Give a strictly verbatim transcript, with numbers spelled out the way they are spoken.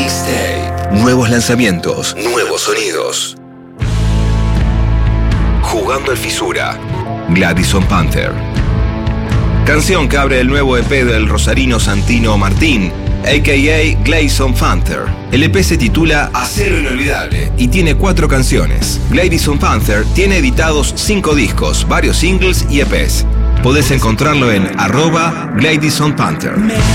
Mixtape. Nuevos lanzamientos, nuevos sonidos. Jugando al Fisura. Gladys Panther. Canción que abre el nuevo E P del rosarino Santino Martín, a k a. Gladys Panther. El E P se titula Acero Inolvidable y tiene cuatro canciones. Gladys Panther tiene editados cinco discos, varios singles y E Pes. Podés encontrarlo en arroba Gladys Panther.